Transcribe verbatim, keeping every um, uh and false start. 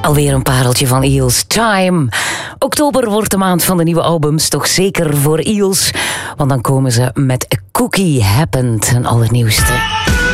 Alweer een pareltje van Eels. Time. Oktober wordt de maand van de nieuwe albums, toch zeker voor Eels. Want dan komen ze met A Cookie Happened, een allernieuwste.